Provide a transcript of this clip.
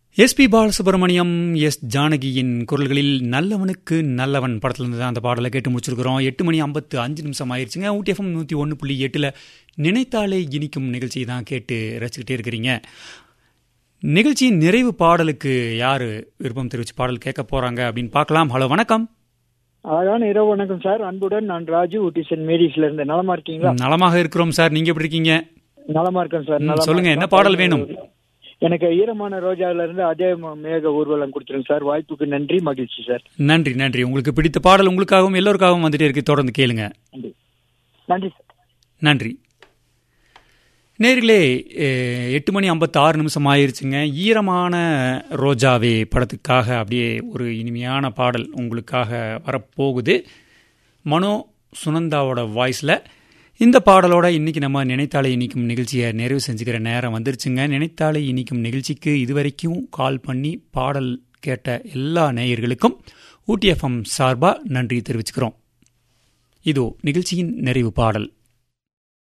SP Balasubramaniam, S ஜானகியின் குரல்களில் நல்லவனுக்கு நல்லவன் படத்திலிருந்து தான் அந்த பாடலை கேட்டு முடிச்சிருக்கிறோம். 8:55 ஆயிடுச்சுங்க. ஊட்டி எஃப்எம் 101.8 நினைத்தாலே இனிக்கும் நிகழ்ச்சியை தான் கேட்டு ரசிச்சுக்கிட்டே இருக்கிறீங்க. நிகழ்ச்சியின் நிறைவு பாடலுக்கு யாரு விருப்பம் தெரிவிச்சு பாடல் கேட்க போறாங்க அப்படின்னு பார்க்கலாம். ஹலோ, வணக்கம். அழகான இரவு வணக்கம் சார். அன்புடன் நான் ராஜு, ஊட்டி சென்ட் மேரிஸ்ல இருந்து. நலமா இருக்கீங்களா? நலமாக இருக்கிறோம் சார். நீங்க எப்படி இருக்கீங்க? நலமா இருக்கேன் சார். சொல்லுங்க, என்ன பாடல் வேணும்? எனக்கு ஈரமான ரோஜாவில இருந்து அதே மேக ஊர்வலம் கொடுத்துருங்க சார். வாய்ப்புக்கு நன்றி, மகிழ்ச்சி சார். நன்றி நன்றி. உங்களுக்கு பிடித்த பாடல் உங்களுக்காகவும் எல்லோருக்காகவும் வந்துட்டே இருக்கு. தொடர்ந்து கேளுங்க. நன்றி சார். நன்றி நேர்களே. 8:56 ஆயிருச்சுங்க. ஈரமான ரோஜாவே படத்துக்காக அப்படியே ஒரு இனிமையான பாடல் உங்களுக்காக வரப்போகுது. மனோ சுனந்தாவோட வாய்ஸில் இந்த பாடலோட இன்னைக்கு நம்ம நினைத்தாலே இனிக்கும் நிகழ்ச்சியை நிறைவு செஞ்சுக்கிற நேரம் வந்துருச்சுங்க. நினைத்தாலே இனிக்கும் நிகழ்ச்சிக்கு இதுவரைக்கும் கால் பண்ணி பாடல் கேட்ட எல்லா நேயர்களுக்கும் ஊட்டி எஃப்எம் சார்பாக நன்றி தெரிவிச்சுக்கிறோம். இதோ நிகழ்ச்சியின் நிறைவு பாடல்.